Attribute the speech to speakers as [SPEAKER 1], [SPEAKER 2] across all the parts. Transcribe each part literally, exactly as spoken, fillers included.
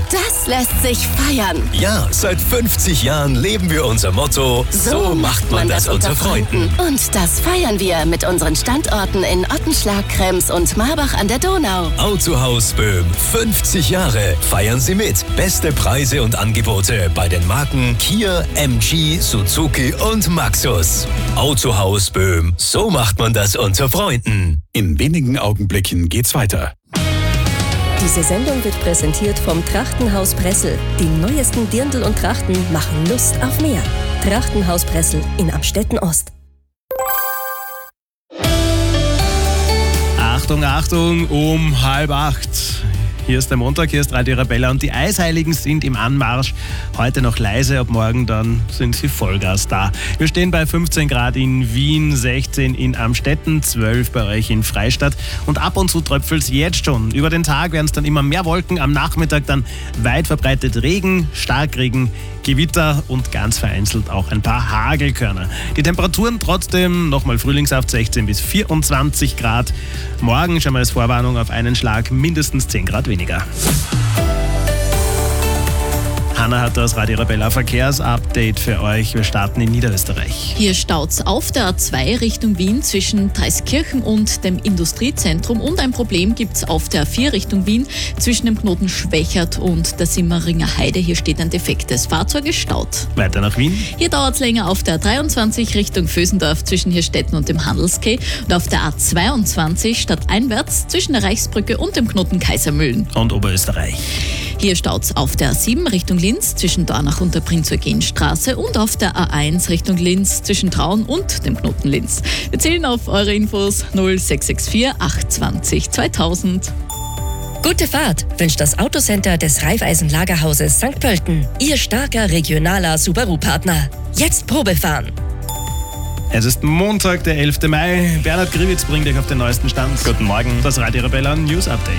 [SPEAKER 1] Das lässt sich feiern.
[SPEAKER 2] Ja, seit fünfzig Jahren leben wir unser Motto, so, so macht man das unter Freunden.
[SPEAKER 1] Und das feiern wir mit unseren Standorten in Ottenschlag, Krems und Marbach an der Donau.
[SPEAKER 2] Autohaus Böhm, fünfzig Jahre. Feiern Sie mit. Beste Preise und Angebote bei den Marken Kia, M G, Suzuki und Maxus. Autohaus Böhm, so macht man das unter Freunden.
[SPEAKER 3] In wenigen Augenblicken geht's weiter.
[SPEAKER 4] Diese Sendung wird präsentiert vom Trachtenhaus Bressel. Die neuesten Dirndl und Trachten machen Lust auf mehr. Trachtenhaus Bressel in Amstetten Ost.
[SPEAKER 5] Achtung, Achtung, um halb acht. Hier ist der Montag, hier ist Radio Arabella und die Eisheiligen sind im Anmarsch. Heute noch leise, ab morgen dann sind sie Vollgas da. Wir stehen bei fünfzehn Grad in Wien, sechzehn in Amstetten, zwölf bei euch in Freistadt und ab und zu tröpfelt es jetzt schon. Über den Tag werden es dann immer mehr Wolken, am Nachmittag dann weit verbreitet Regen, Starkregen, Gewitter und ganz vereinzelt auch ein paar Hagelkörner. Die Temperaturen trotzdem nochmal frühlingshaft sechzehn bis vierundzwanzig Grad. Morgen schon mal als Vorwarnung auf einen Schlag mindestens zehn Grad weniger. Hanna hat das Radio Arabella Verkehrsupdate für euch. Wir starten in Niederösterreich.
[SPEAKER 6] Hier staut's auf der A zwei Richtung Wien zwischen Dreiskirchen und dem Industriezentrum und ein Problem gibt's auf der A vier Richtung Wien zwischen dem Knoten Schwächert und der Simmeringer Heide. Hier steht ein defektes Fahrzeug gestaut.
[SPEAKER 5] Weiter nach Wien.
[SPEAKER 6] Hier dauert's länger auf der A dreiundzwanzig Richtung Vösendorf zwischen Hirstetten und dem Handelskeh und auf der A zweiundzwanzig stadteinwärts zwischen der Reichsbrücke und dem Knoten Kaisermühlen.
[SPEAKER 5] Und Oberösterreich.
[SPEAKER 6] Hier staut's auf der A sieben Richtung Linz zwischen Dornach und der Prinz-Eugen-Straße und auf der A eins Richtung Linz zwischen Traun und dem Knoten Linz. Wir zählen auf eure Infos null sechs sechs vier acht zwei null zweitausend.
[SPEAKER 4] Gute Fahrt wünscht das Autocenter des Raiffeisen Lagerhauses Sankt Pölten. Ihr starker regionaler Subaru-Partner. Jetzt Probe fahren.
[SPEAKER 5] Es ist Montag, der elfte Mai. Bernhard Griwitz bringt euch auf den neuesten Stand.
[SPEAKER 7] Guten Morgen.
[SPEAKER 5] Das Radio Arabella News Update.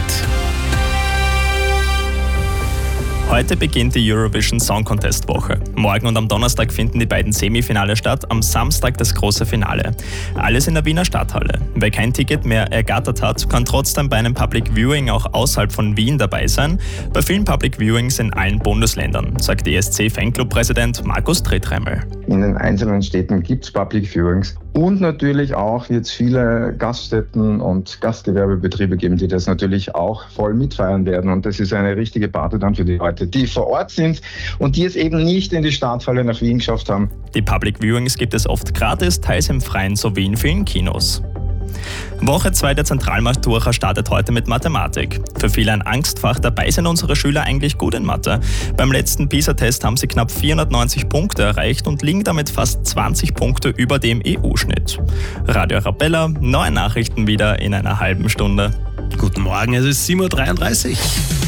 [SPEAKER 7] Heute beginnt die Eurovision Song Contest Woche. Morgen und am Donnerstag finden die beiden Semifinale statt, am Samstag das große Finale. Alles in der Wiener Stadthalle. Wer kein Ticket mehr ergattert hat, kann trotzdem bei einem Public Viewing auch außerhalb von Wien dabei sein. Bei vielen Public Viewings in allen Bundesländern, sagt E S C-Fanclub-Präsident Markus Tretreimel.
[SPEAKER 8] In den einzelnen Städten gibt es Public Viewings und natürlich auch wird es viele Gaststätten und Gastgewerbebetriebe geben, die das natürlich auch voll mitfeiern werden. Und das ist eine richtige Party dann für die Leute, die vor Ort sind und die es eben nicht in die Stadthalle nach Wien geschafft haben.
[SPEAKER 7] Die Public Viewings gibt es oft gratis, teils im Freien sowie in vielen Kinos. Woche zwei der Zentralmatura startet heute mit Mathematik. Für viele ein Angstfach, dabei sind unsere Schüler eigentlich gut in Mathe. Beim letzten PISA-Test haben sie knapp vierhundertneunzig Punkte erreicht und liegen damit fast zwanzig Punkte über dem E U-Schnitt. Radio Arabella, neue Nachrichten wieder in einer halben Stunde.
[SPEAKER 5] Guten Morgen, es ist sieben Uhr dreiunddreißig.